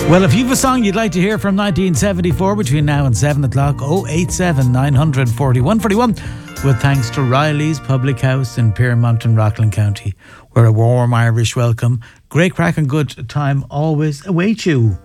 Well, if you've a song you'd like to hear from 1974 between now and 7 o'clock, 087 941 41, with thanks to Riley's Public House in Piermont and Rockland County, where a warm Irish welcome, great crack and good time always await you.